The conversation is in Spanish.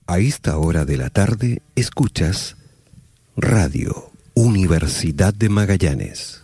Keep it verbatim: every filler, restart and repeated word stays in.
A esta hora de la tarde escuchas Radio Universidad de Magallanes.